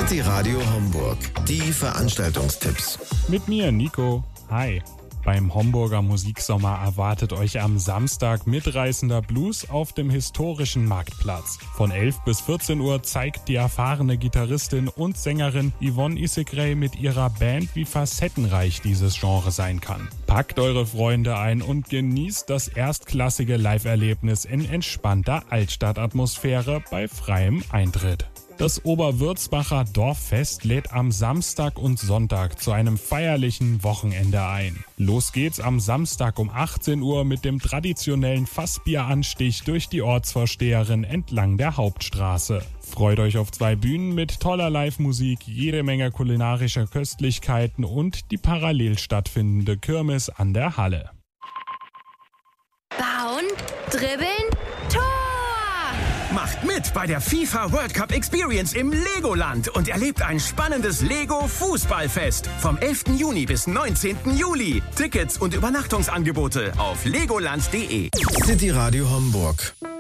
City Radio Homburg. Die Veranstaltungstipps. Mit mir, Nico. Hi. Beim Homburger Musiksommer erwartet euch am Samstag mitreißender Blues auf dem historischen Marktplatz. Von 11 bis 14 Uhr zeigt die erfahrene Gitarristin und Sängerin Yvonne Isegray mit ihrer Band, wie facettenreich dieses Genre sein kann. Packt eure Freunde ein und genießt das erstklassige Live-Erlebnis in entspannter Altstadtatmosphäre bei freiem Eintritt. Das Oberwürzbacher Dorffest lädt am Samstag und Sonntag zu einem feierlichen Wochenende ein. Los geht's am Samstag um 18 Uhr mit dem traditionellen Fassbieranstich durch die Ortsvorsteherin entlang der Hauptstraße. Freut euch auf 2 Bühnen mit toller Live-Musik, jede Menge kulinarischer Köstlichkeiten und die parallel stattfindende Kirmes an der Halle. Bauen, dribbeln, Tor! Macht mit bei der FIFA World Cup Experience im Legoland und erlebt ein spannendes Lego-Fußballfest vom 11. Juni bis 19. Juli. Tickets und Übernachtungsangebote auf legoland.de. City Radio Homburg.